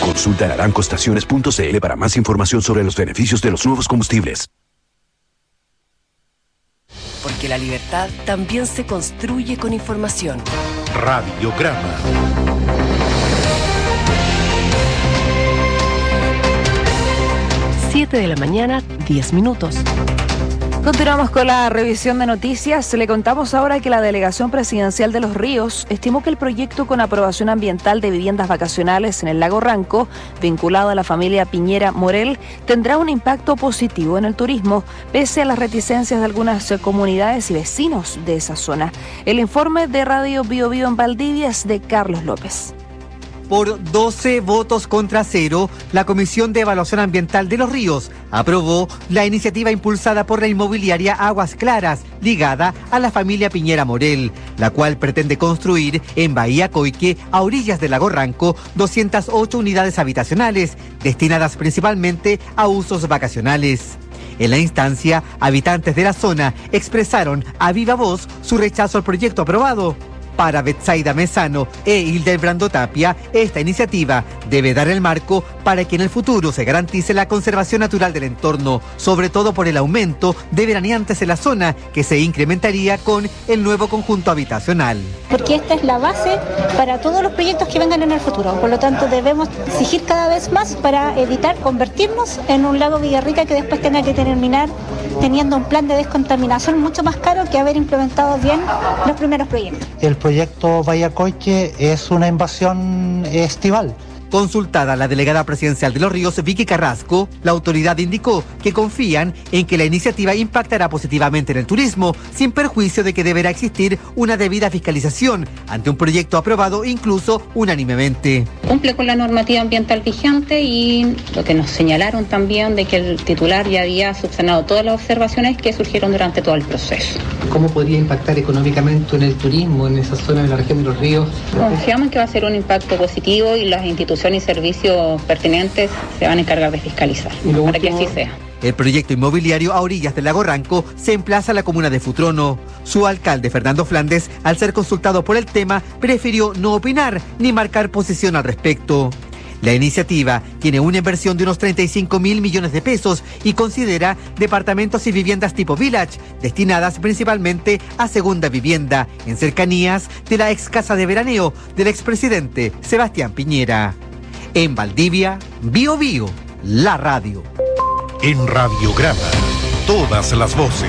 Consulta arancoestaciones.cl para más información sobre los beneficios de los nuevos combustibles. Porque la libertad también se construye con información. Radiograma. 7 de la mañana, 10 minutos. Continuamos con la revisión de noticias. Le contamos ahora que la Delegación Presidencial de Los Ríos estimó que el proyecto con aprobación ambiental de viviendas vacacionales en el lago Ranco, vinculado a la familia Piñera Morel, tendrá un impacto positivo en el turismo, pese a las reticencias de algunas comunidades y vecinos de esa zona. El informe de Radio Bio Bio en Valdivia es de Carlos López. Por 12 votos contra 0, la Comisión de Evaluación Ambiental de Los Ríos aprobó la iniciativa impulsada por la inmobiliaria Aguas Claras, ligada a la familia Piñera Morel, la cual pretende construir en Bahía Coique, a orillas del lago Ranco, 208 unidades habitacionales, destinadas principalmente a usos vacacionales. En la instancia, habitantes de la zona expresaron a viva voz su rechazo al proyecto aprobado. Para Betsaida Mesano e Hildebrando Tapia, esta iniciativa debe dar el marco para que en el futuro se garantice la conservación natural del entorno, sobre todo por el aumento de veraneantes en la zona, que se incrementaría con el nuevo conjunto habitacional. Porque esta es la base para todos los proyectos que vengan en el futuro. Por lo tanto, debemos exigir cada vez más para evitar convertirnos en un lago Villarrica que después tenga que terminar teniendo un plan de descontaminación mucho más caro que haber implementado bien los primeros proyectos. El proyecto Bahía Coique es una invasión estival. Consultada la delegada presidencial de Los Ríos, Vicky Carrasco, la autoridad indicó que confían en que la iniciativa impactará positivamente en el turismo, sin perjuicio de que deberá existir una debida fiscalización ante un proyecto aprobado incluso unánimemente. Cumple con la normativa ambiental vigente y lo que nos señalaron también de que el titular ya había subsanado todas las observaciones que surgieron durante todo el proceso. ¿Cómo podría impactar económicamente en el turismo en esa zona de la región de Los Ríos? Confiamos en que va a ser un impacto positivo y las instituciones y servicios pertinentes se van a encargar de fiscalizar para que así sea. El proyecto inmobiliario a orillas del lago Ranco se emplaza en la comuna de Futrono. Su alcalde, Fernando Flandes, al ser consultado por el tema, prefirió no opinar ni marcar posición al respecto. La iniciativa tiene una inversión de unos 35.000 millones de pesos y considera departamentos y viviendas tipo village, destinadas principalmente a segunda vivienda, en cercanías de la ex casa de veraneo del expresidente Sebastián Piñera. En Valdivia, Bio Bio, la radio. En Radiograma, todas las voces.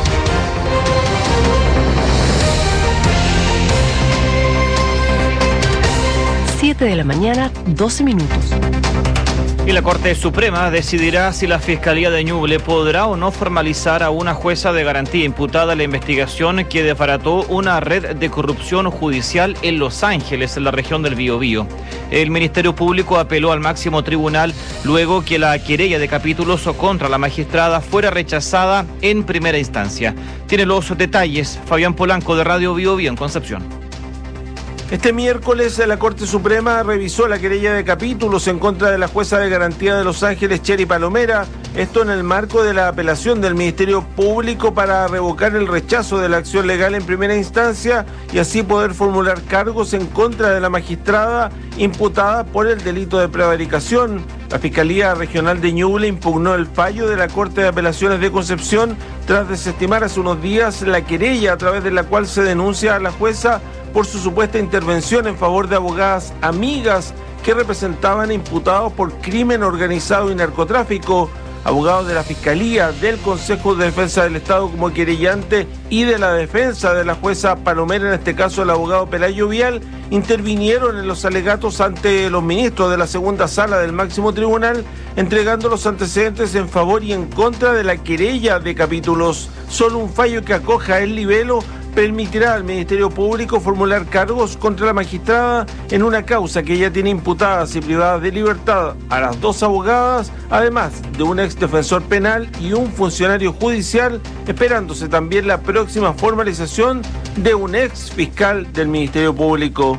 7 de la mañana, 12 minutos. Y la Corte Suprema decidirá si la Fiscalía de Ñuble podrá o no formalizar a una jueza de garantía imputada en la investigación que desbarató una red de corrupción judicial en Los Ángeles, en la región del Biobío. El Ministerio Público apeló al máximo tribunal luego que la querella de capítulos contra la magistrada fuera rechazada en primera instancia. Tiene los detalles Fabián Polanco de Radio Biobío en Concepción. Este miércoles la Corte Suprema revisó la querella de capítulos en contra de la jueza de garantía de Los Ángeles, Cheri Palomera, esto en el marco de la apelación del Ministerio Público para revocar el rechazo de la acción legal en primera instancia y así poder formular cargos en contra de la magistrada imputada por el delito de prevaricación. La Fiscalía Regional de Ñuble impugnó el fallo de la Corte de Apelaciones de Concepción tras desestimar hace unos días la querella a través de la cual se denuncia a la jueza por su supuesta intervención en favor de abogadas amigas que representaban imputados por crimen organizado y narcotráfico. Abogados de la Fiscalía, del Consejo de Defensa del Estado como querellante y de la defensa de la jueza Palomera, en este caso el abogado Pelayo Vial, intervinieron en los alegatos ante los ministros de la segunda sala del máximo tribunal, entregando los antecedentes en favor y en contra de la querella de capítulos. Solo un fallo que acoja el libelo permitirá al Ministerio Público formular cargos contra la magistrada en una causa que ya tiene imputadas y privadas de libertad a las dos abogadas, además de un ex defensor penal y un funcionario judicial, esperándose también la próxima formalización de un ex fiscal del Ministerio Público.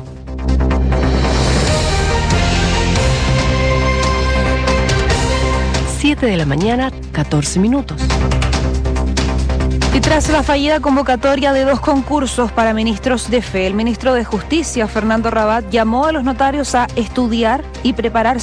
Siete de la mañana, 14 minutos. Y tras la fallida convocatoria de 2 concursos para ministros de fe, el ministro de Justicia, Fernando Rabat, llamó a los notarios a estudiar y prepararse